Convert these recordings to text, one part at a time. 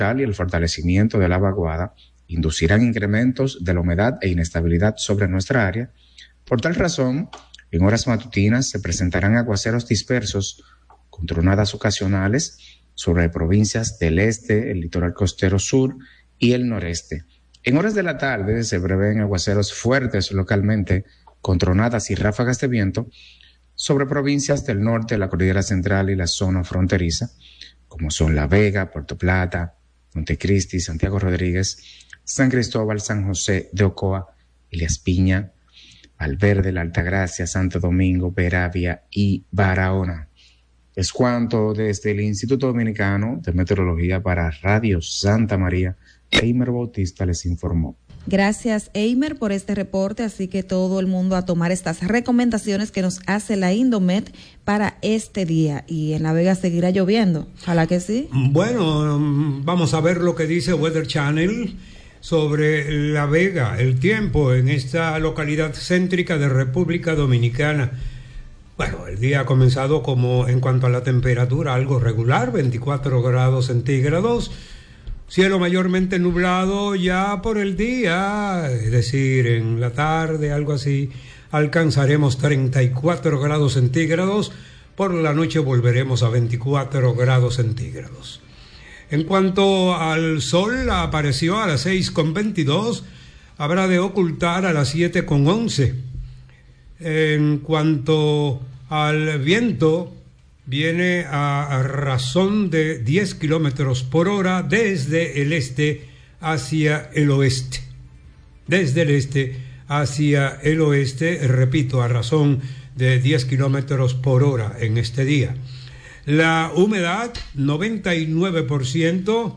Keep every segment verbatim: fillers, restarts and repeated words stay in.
y el fortalecimiento de la vaguada inducirán incrementos de la humedad e inestabilidad sobre nuestra área. Por tal razón, en horas matutinas se presentarán aguaceros dispersos con tronadas ocasionales sobre provincias del este, el litoral costero sur y el noreste. En horas de la tarde se prevén aguaceros fuertes localmente con tronadas y ráfagas de viento sobre provincias del norte, la cordillera central y la zona fronteriza, como son La Vega, Puerto Plata, Montecristi, Santiago Rodríguez, San Cristóbal, San José de Ocoa, Elías Piña, Valverde, La Altagracia, Santo Domingo, Peravia y Barahona. Es cuanto desde el Instituto Dominicano de Meteorología para Radio Santa María. Eimer Bautista les informó. Gracias, Eimer, por este reporte. Así que todo el mundo a tomar estas recomendaciones que nos hace la Indomet para este día. Y en La Vega seguirá lloviendo. Ojalá que sí. Bueno, vamos a ver lo que dice Weather Channel sobre La Vega, el tiempo en esta localidad céntrica de República Dominicana. Bueno, el día ha comenzado como en cuanto a la temperatura, algo regular, veinticuatro grados centígrados. Cielo mayormente nublado ya por el día, es decir, en la tarde, algo así, alcanzaremos treinta y cuatro grados centígrados. Por la noche volveremos a veinticuatro grados centígrados. En cuanto al sol, apareció a las seis con veintidós, habrá de ocultar a las siete con once. En cuanto al viento, viene a, a razón de diez kilómetros por hora desde el este hacia el oeste. Desde el este hacia el oeste, repito, a razón de diez kilómetros por hora en este día. La humedad, noventa y nueve por ciento.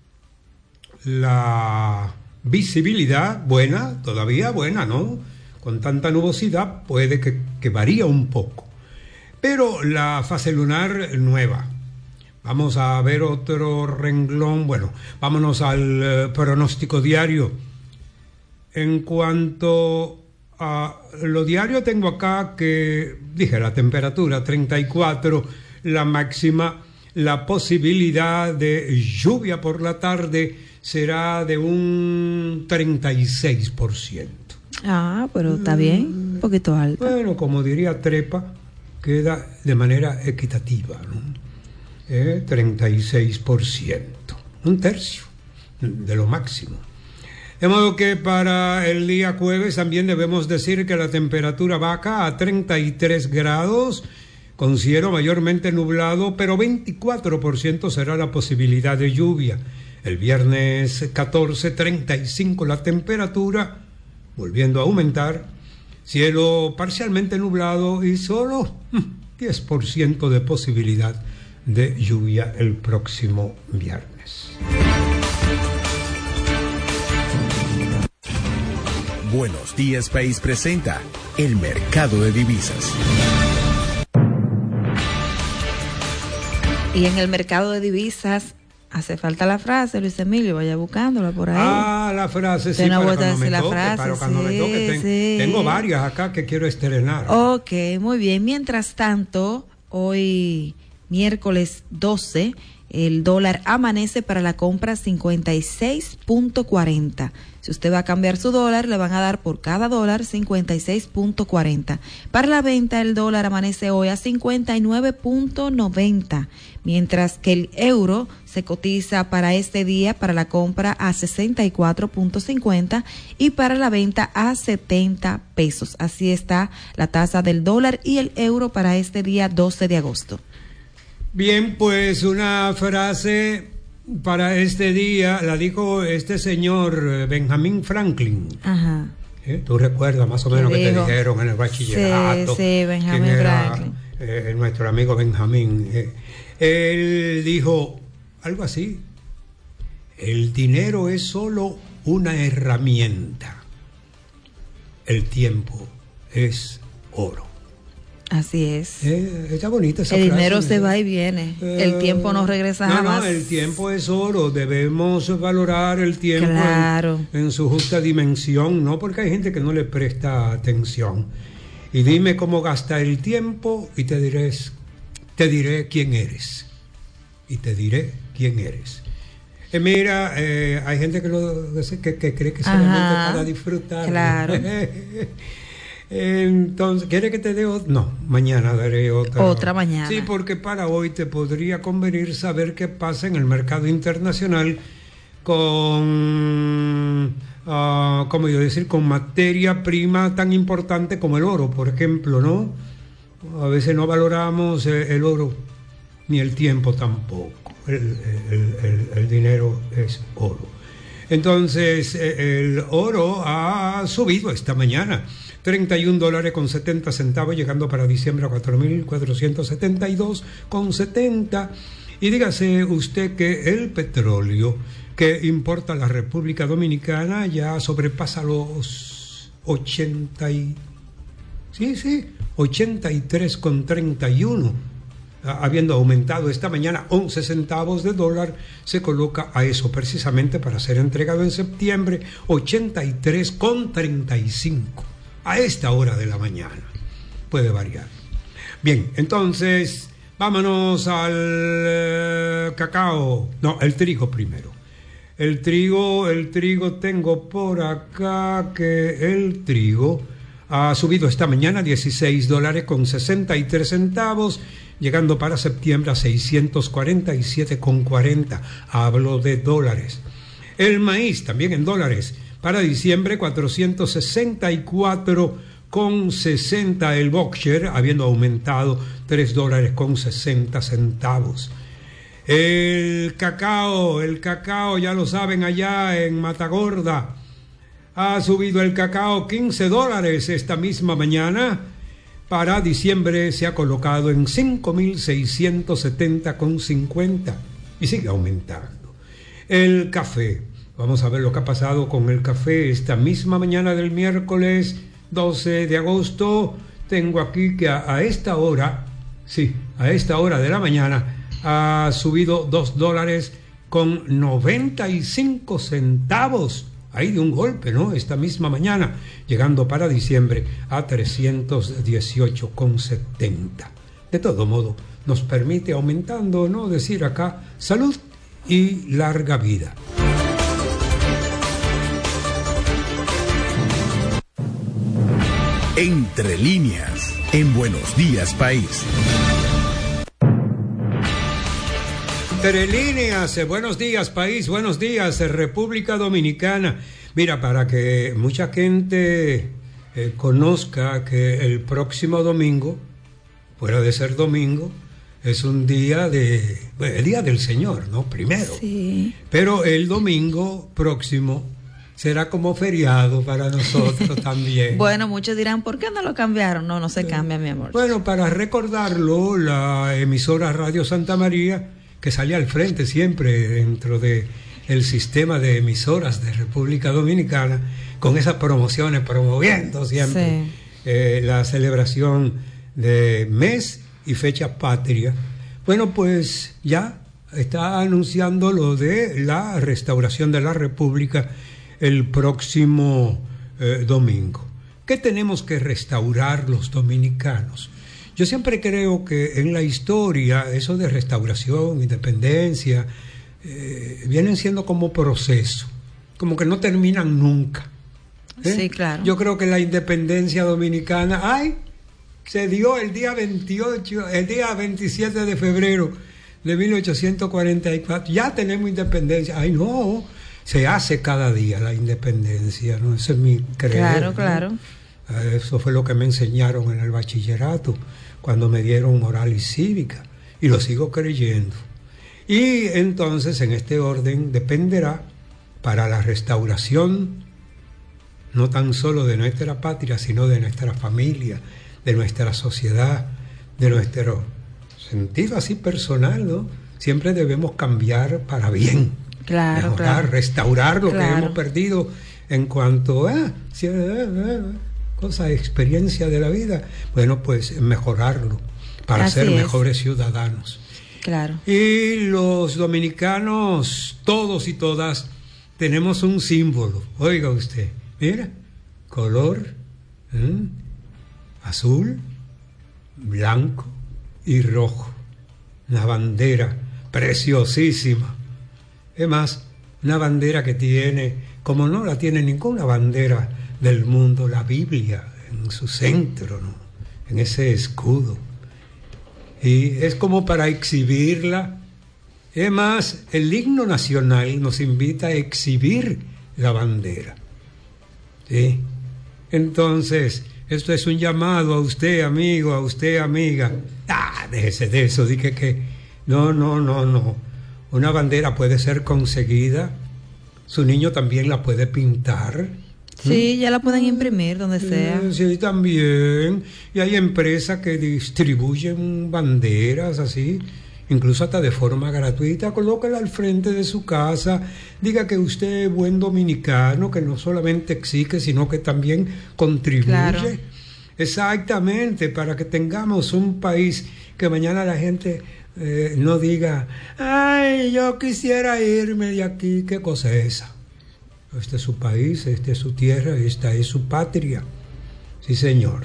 La visibilidad, buena, todavía buena, ¿no? Con tanta nubosidad puede que, que varía un poco. Pero la fase lunar nueva. Vamos a ver otro renglón. Bueno, vámonos al eh, pronóstico diario. En cuanto a lo diario, tengo acá que, dije, la temperatura treinta y cuatro, la máxima, la posibilidad de lluvia por la tarde será de un treinta y seis por ciento. Ah, pero está bien, un poquito alto. Bueno, como diría Trepa, queda de manera equitativa, ¿no? Eh, treinta y seis por ciento, un tercio de lo máximo. De modo que para el día jueves también debemos decir que la temperatura baja a treinta y tres grados, con cielo mayormente nublado, pero veinticuatro por ciento será la posibilidad de lluvia. El viernes catorce, treinta y cinco la temperatura, volviendo a aumentar, cielo parcialmente nublado y solo diez por ciento de posibilidad de lluvia el próximo viernes. Buenos Días País presenta el mercado de divisas. Y en el mercado de divisas hace falta la frase, Luis Emilio, vaya buscándola por ahí. Ah, la frase, sí, no para cuando me la toque, frase, para cuando sí, me toque. Ten, sí. Tengo varias acá que quiero estrenar. Ok, muy bien. Mientras tanto, hoy miércoles doce, el dólar amanece para la compra cincuenta y seis punto cuarenta. Si usted va a cambiar su dólar, le van a dar por cada dólar cincuenta y seis punto cuarenta. Para la venta, el dólar amanece hoy a cincuenta y nueve punto noventa, mientras que el euro se cotiza para este día para la compra a sesenta y cuatro punto cincuenta y para la venta a setenta pesos. Así está la tasa del dólar y el euro para este día doce de agosto. Bien, pues una frase para este día la dijo este señor Benjamin Franklin. Ajá. ¿Eh? Tú recuerdas más o menos que te dijeron en el bachillerato. Sí, sí, Benjamin Franklin. Eh, nuestro amigo Benjamin. Eh, él dijo algo así: el dinero es solo una herramienta, el tiempo es oro. Así es. Eh, está bonita esa el frase. El dinero se va y viene. Eh, el tiempo no regresa no, jamás. No, el tiempo es oro. Debemos valorar el tiempo claro. en, en su justa dimensión, ¿no? Porque hay gente que no le presta atención. Y dime cómo gastar el tiempo y te diré, te diré quién eres. Y te diré quién eres. Eh, mira, eh, hay gente que, lo, que, que cree que solamente Ajá, para disfrutar. claro. Entonces, ¿quiere que te dé otra? No, mañana daré otra. Otra mañana. Sí, porque para hoy te podría convenir saber qué pasa en el mercado internacional con, uh, ¿cómo yo decir? Con materia prima tan importante como el oro, por ejemplo, ¿no? A veces no valoramos el, el oro, ni el tiempo tampoco. El, el, el, el dinero es oro. Entonces, el oro ha subido esta mañana. treinta y un dólares con setenta centavos, llegando para diciembre a cuatro mil cuatrocientos setenta y dos con setenta. Y dígase usted que el petróleo que importa la República Dominicana ya sobrepasa los ochenta y... Sí, sí, ochenta y tres con treinta y uno. Habiendo aumentado esta mañana once centavos de dólar, se coloca a eso precisamente para ser entregado en septiembre, ochenta y tres con treinta y cinco. A esta hora de la mañana. Puede variar. Bien, entonces, vámonos al eh, cacao. No, el trigo primero. El trigo, el trigo tengo por acá que el trigo ha subido esta mañana dieciséis dólares con sesenta y tres centavos, llegando para septiembre a seiscientos cuarenta y siete con cuarenta. Hablo de dólares. El maíz, también en dólares, para diciembre cuatrocientos sesenta y cuatro con sesenta el Boxer, habiendo aumentado tres dólares con sesenta centavos. El cacao, el cacao, ya lo saben, allá en Matagorda, ha subido el cacao quince dólares esta misma mañana. Para diciembre se ha colocado en cinco mil seiscientos setenta con cincuenta y sigue aumentando. El café. Vamos a ver lo que ha pasado con el café esta misma mañana del miércoles doce de agosto. Tengo aquí que a, a esta hora, sí, a esta hora de la mañana ha subido dos dólares con noventa y cinco centavos. Ahí de un golpe, ¿no? Esta misma mañana, llegando para diciembre a trescientos dieciocho con setenta. De todo modo, nos permite aumentando, ¿no? Decir acá, salud y larga vida. Entre líneas, en Buenos Días País. Entre líneas, buenos días país, buenos días República Dominicana. Mira, para que mucha gente eh, conozca que el próximo domingo, fuera de ser domingo, es un día de, bueno, el día del Señor, ¿no? Primero. Sí. Pero el domingo próximo será como feriado para nosotros también. Bueno, muchos dirán, ¿por qué no lo cambiaron? No, no se cambia, mi amor. Bueno, para recordarlo, la emisora Radio Santa María, que salía al frente siempre dentro de el sistema de emisoras de República Dominicana, con esas promociones, promoviendo siempre sí. eh, la celebración de mes y fecha patria. Bueno, pues ya está anunciando lo de la restauración de la República el próximo eh, domingo. ¿Qué tenemos que restaurar los dominicanos? Yo siempre creo que en la historia eso de restauración, independencia, eh, vienen siendo como proceso, como que no terminan nunca. ¿eh? Sí, claro. Yo creo que la independencia dominicana, ay, se dio el día veintiocho, el día veintisiete de febrero de mil ochocientos cuarenta y cuatro. Ya tenemos independencia. Ay, no, se hace cada día la independencia, ¿no? Ese es mi creer. Claro, ¿no? claro. Eso fue lo que me enseñaron en el bachillerato, cuando me dieron moral y cívica, y lo sigo creyendo. Y entonces, en este orden, dependerá para la restauración, no tan solo de nuestra patria, sino de nuestra familia, de nuestra sociedad, de nuestro sentido así personal, ¿no? Siempre debemos cambiar para bien, claro, mejorar, claro. restaurar lo claro. que hemos perdido en cuanto a cosa, experiencia de la vida. Bueno, pues mejorarlo para Así ser es. mejores ciudadanos. Claro. Y los dominicanos, todos y todas, tenemos un símbolo. Oiga usted, mira, color ¿eh? azul, blanco y rojo. Una bandera preciosísima. Es más, una bandera que tiene, como no la tiene ninguna bandera del mundo, la Biblia en su centro, ¿no? En ese escudo. Y es como para exhibirla. Es más, el himno nacional nos invita a exhibir la bandera. ¿Sí? Entonces, esto es un llamado a usted, amigo, a usted, amiga. Ah, déjese de eso, dije que no, no, no, no. Una bandera puede ser conseguida, su niño también la puede pintar. Sí, ¿Mm? Ya la pueden imprimir donde sea. Sí, también. Y hay empresas que distribuyen banderas así, incluso hasta de forma gratuita. Colóquela al frente de su casa, diga que usted es buen dominicano, que no solamente exige, sino que también contribuye. Claro. Exactamente, para que tengamos un país que mañana la gente eh, no diga, ay, yo quisiera irme de aquí. ¿Qué cosa es esa? Este es su país, esta es su tierra, esta es su patria. Sí, señor.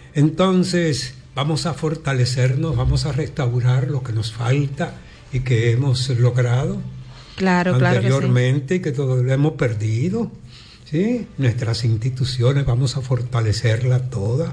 Entonces, vamos a fortalecernos, vamos a restaurar lo que nos falta y que hemos logrado claro, anteriormente, claro que sí. Y que todo lo hemos perdido. ¿Sí? Nuestras instituciones vamos a fortalecerla toda,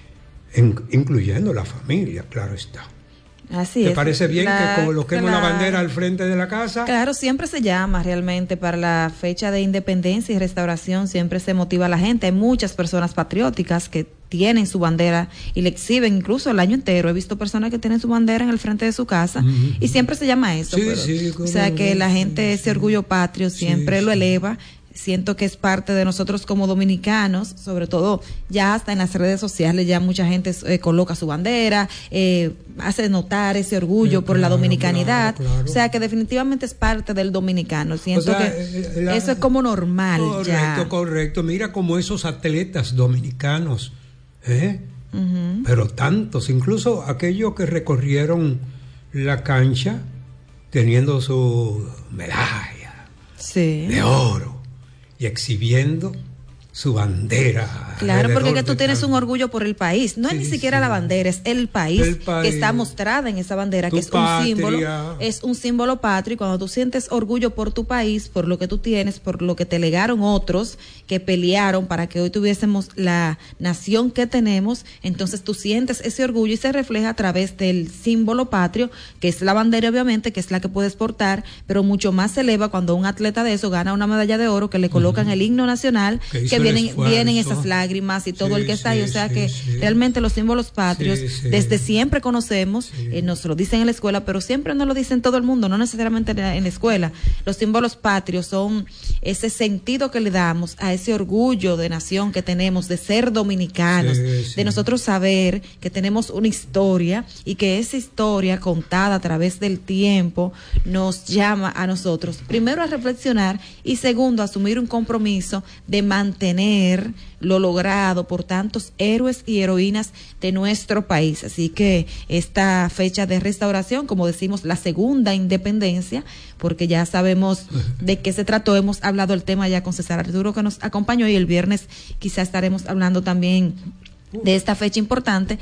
en, incluyendo la familia, claro está. Así ¿Te es. parece bien la, que coloquemos la, la bandera al frente de la casa? Claro, siempre se llama realmente para la fecha de independencia y restauración, siempre se motiva a la gente. Hay muchas personas patrióticas que tienen su bandera y la exhiben incluso el año entero. He visto personas que tienen su bandera en el frente de su casa uh-huh. y siempre se llama eso. Sí, pero, sí, o sea, que la gente, ese orgullo patrio siempre sí, lo eleva. Siento que es parte de nosotros como dominicanos, sobre todo ya hasta en las redes sociales, ya mucha gente eh, coloca su bandera, eh, hace notar ese orgullo sí, por claro, la dominicanidad, claro, claro. O sea que definitivamente es parte del dominicano. Siento o sea, que la, eso es como normal. Correcto, ya. correcto. Mira como esos atletas dominicanos, ¿eh? Uh-huh. Pero tantos, incluso aquellos que recorrieron la cancha teniendo su medalla sí. de oro y exhibiendo su bandera. Claro, porque que tú tienes un orgullo por el país. No sí, es ni siquiera sí. la bandera, es el país, el país que está mostrada en esa bandera, tu que es patria. un símbolo, es un símbolo patrio. Y cuando tú sientes orgullo por tu país, por lo que tú tienes, por lo que te legaron otros que pelearon para que hoy tuviésemos la nación que tenemos, entonces tú sientes ese orgullo y se refleja a través del símbolo patrio, que es la bandera obviamente, que es la que puedes portar, pero mucho más se eleva cuando un atleta de eso gana una medalla de oro, que le colocan uh-huh. el himno nacional, que, que vienen, vienen esas lágrimas y todo sí, el que está sí, ahí, o sea sí, que sí. realmente los símbolos patrios sí, sí. desde siempre conocemos, sí. eh, nos lo dicen en la escuela, pero siempre no lo dicen todo el mundo, no necesariamente en la, en la escuela. Los símbolos patrios son ese sentido que le damos a ese orgullo de nación que tenemos, de ser dominicanos, sí, sí. de nosotros saber que tenemos una historia y que esa historia contada a través del tiempo nos llama a nosotros, primero a reflexionar y segundo a asumir un compromiso de mantener lo logrado por tantos héroes y heroínas de nuestro país. Así que esta fecha de restauración, como decimos, la segunda independencia, porque ya sabemos de qué se trató, hemos hablado el tema ya con César Arturo que nos acompañó y el viernes quizá estaremos hablando también de esta fecha importante.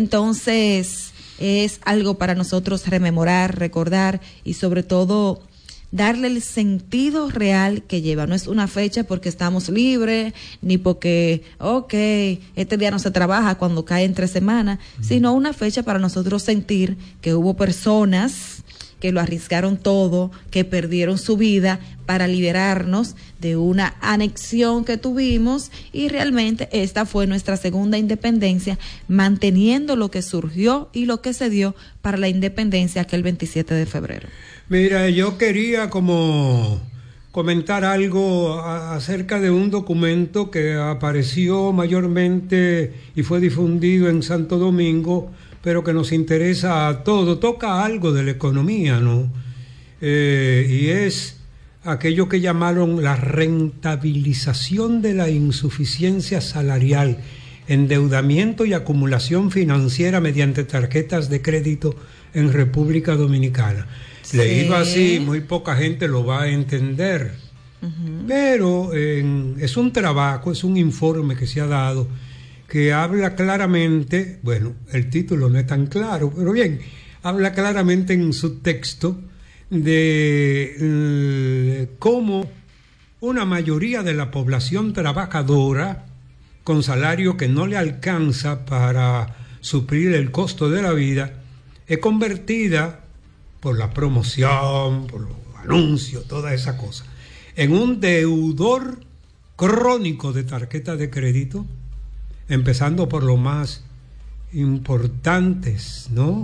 Entonces es algo para nosotros rememorar, recordar y sobre todo darle el sentido real que lleva. No es una fecha porque estamos libres, ni porque, ok, este día no se trabaja cuando cae entre semanas, uh-huh. sino una fecha para nosotros sentir que hubo personas que lo arriesgaron todo, que perdieron su vida para liberarnos de una anexión que tuvimos y realmente esta fue nuestra segunda independencia, manteniendo lo que surgió y lo que se dio para la independencia aquel veintisiete de febrero. Mira, yo quería como comentar algo a, acerca de un documento que apareció mayormente y fue difundido en Santo Domingo, pero que nos interesa a todos, toca algo de la economía, ¿no? Eh, y es aquello que llamaron la rentabilización de la insuficiencia salarial, endeudamiento y acumulación financiera mediante tarjetas de crédito en República Dominicana. Sí. Leído así, muy poca gente lo va a entender, uh-huh. pero eh, es un trabajo, es un informe que se ha dado que habla claramente, bueno, el título no es tan claro, pero bien, habla claramente en su texto de eh, cómo una mayoría de la población trabajadora con salario que no le alcanza para suplir el costo de la vida es convertida por la promoción, por los anuncios, toda esa cosa, en un deudor crónico de tarjetas de crédito, empezando por lo más importantes, ¿no?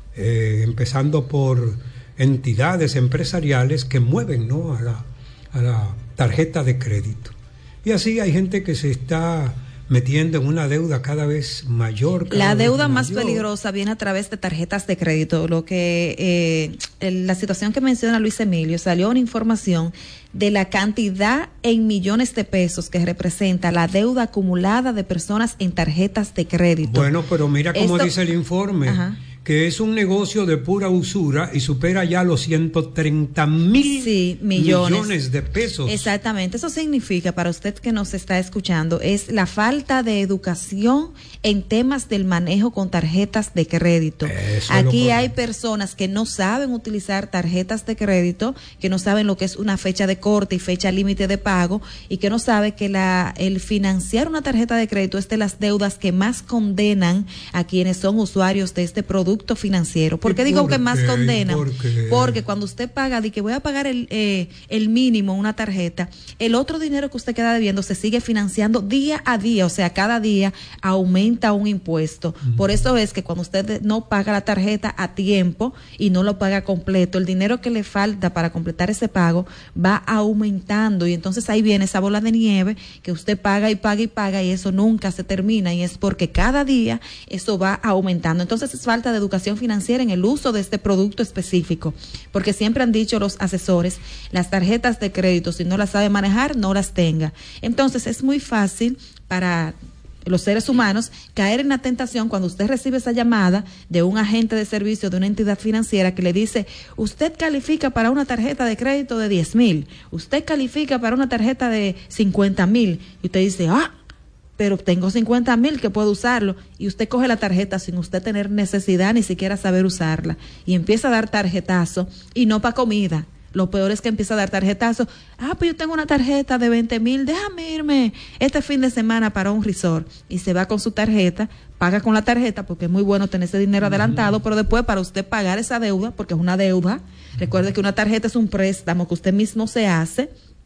Eh, empezando por entidades empresariales que mueven, ¿no?, a la, a la tarjeta de crédito. Y así hay gente que se está metiendo en una deuda cada vez mayor. Cada la deuda vez más mayor. peligrosa viene a través de tarjetas de crédito. Lo que eh, el, la situación que menciona Luis Emilio, salió una información de la cantidad en millones de pesos que representa la deuda acumulada de personas en tarjetas de crédito. Bueno, pero mira cómo Esto, dice el informe. Ajá. Que es un negocio de pura usura y supera ya los ciento treinta mil sí, millones. millones de pesos. Exactamente, eso significa, para usted que nos está escuchando, es la falta de educación en temas del manejo con tarjetas de crédito. Eso Aquí es hay personas que no saben utilizar tarjetas de crédito, que no saben lo que es una fecha de corte y fecha límite de pago, y que no saben que la, el financiar una tarjeta de crédito es de las deudas que más condenan a quienes son usuarios de este producto financiero. ¿Por qué digo por que más qué? condenan? ¿Por qué? Porque cuando usted paga, de que voy a pagar el, eh, el mínimo una tarjeta, el otro dinero que usted queda debiendo se sigue financiando día a día, o sea, cada día aumenta un impuesto. Mm. Por eso es que cuando usted no paga la tarjeta a tiempo y no lo paga completo, el dinero que le falta para completar ese pago va aumentando, y entonces ahí viene esa bola de nieve que usted paga y paga y paga, y eso nunca se termina, y es porque cada día eso va aumentando. Entonces es falta de educación financiera en el uso de este producto específico, porque siempre han dicho los asesores, las tarjetas de crédito, si no las sabe manejar, no las tenga. Entonces es muy fácil para los seres humanos caer en la tentación cuando usted recibe esa llamada de un agente de servicio de una entidad financiera que le dice, usted califica para una tarjeta de crédito de diez mil, usted califica para una tarjeta de cincuenta mil, y usted dice, ah, pero tengo cincuenta mil que puedo usarlo, y usted coge la tarjeta sin usted tener necesidad ni siquiera saber usarla, y empieza a dar tarjetazo, y no para comida. Lo peor es que empieza a dar tarjetazo. Ah, pues yo tengo una tarjeta de veinte mil, déjame irme este fin de semana para un resort, y se va con su tarjeta, paga con la tarjeta, porque es muy bueno tener ese dinero adelantado, uh-huh. pero después para usted pagar esa deuda, porque es una deuda, uh-huh. recuerde que una tarjeta es un préstamo que usted mismo se hace,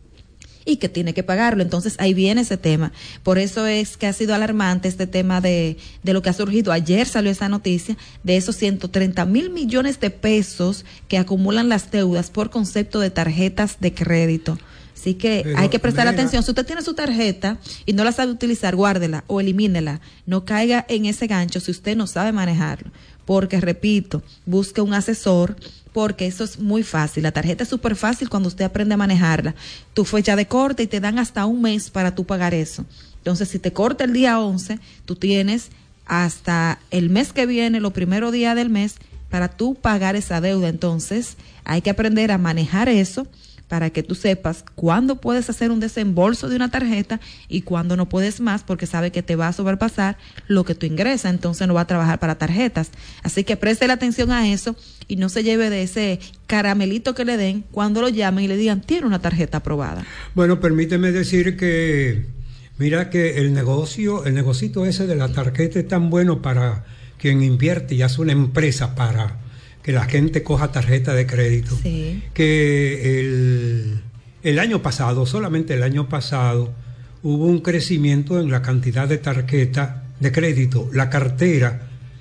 y que tiene que pagarlo. Entonces ahí viene ese tema. Por eso es que ha sido alarmante este tema de, de lo que ha surgido. Ayer salió esa noticia de esos ciento treinta mil millones de pesos que acumulan las deudas por concepto de tarjetas de crédito. Así que Pero, hay que prestar mira. atención. Si usted tiene su tarjeta y no la sabe utilizar, guárdela o elimínela. No caiga en ese gancho si usted no sabe manejarlo. Porque, repito, busque un asesor, porque eso es muy fácil. La tarjeta es súper fácil cuando usted aprende a manejarla. Tu fecha de corte, y te dan hasta un mes para tú pagar eso. Entonces, si te corta el día once, tú tienes hasta el mes que viene, los primeros días del mes, para tú pagar esa deuda. Entonces, hay que aprender a manejar eso, para que tú sepas cuándo puedes hacer un desembolso de una tarjeta y cuándo no puedes más, porque sabe que te va a sobrepasar lo que tú ingresas, entonces no va a trabajar para tarjetas. Así que preste la atención a eso y no se lleve de ese caramelito que le den cuando lo llamen y le digan, tiene una tarjeta aprobada. Bueno, permíteme decir que, mira que el negocio, el negocito ese de la tarjeta es tan bueno para quien invierte y hace una empresa para que la gente coja tarjeta de crédito, sí. que el, el año pasado, solamente el año pasado, hubo un crecimiento en la cantidad de tarjeta de crédito. La cartera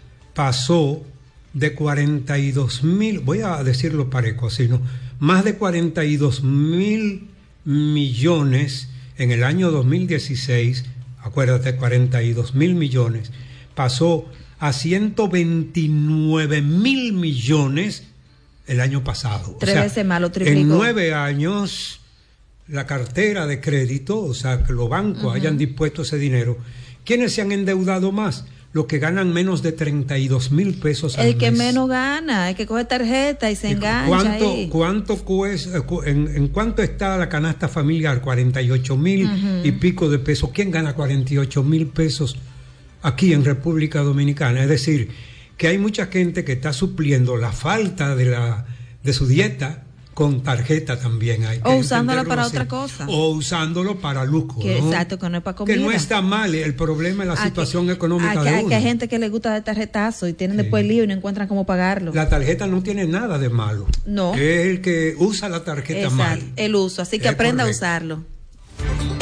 pasó de cuarenta y dos mil, voy a decirlo parejo así, ¿no? Más de cuarenta y dos mil millones en el año dos mil dieciséis, acuérdate, cuarenta y dos mil millones, pasó a ciento veintinueve mil millones el año pasado. Tres o sea, veces más, lo triplicó. En nueve años, la cartera de crédito, o sea, que los bancos uh-huh. hayan dispuesto ese dinero. ¿Quiénes se han endeudado más? Los que ganan menos de treinta y dos mil pesos al El que mes. menos gana, el que coge tarjeta y se ¿Y engancha ¿Cuánto, ahí? cuánto cuesta, en, en cuánto está la canasta familiar? cuarenta y ocho mil uh-huh. y pico de pesos. ¿Quién gana cuarenta y ocho mil pesos aquí en República Dominicana? Es decir, que hay mucha gente que está supliendo la falta de la de su dieta con tarjeta también. Hay que o usándola entenderlo para así. otra cosa. O usándolo para lujo. Que, ¿no? Exacto, que no es para comida. Que no está mal, el problema es la a situación que, económica a que, de a uno. que hay gente que le gusta dar tarjetazo y tienen Sí. después lío y no encuentran cómo pagarlo. La tarjeta no tiene nada de malo. No. Es el que usa la tarjeta Exacto, mal. el uso, así que Es aprenda correcto. a usarlo.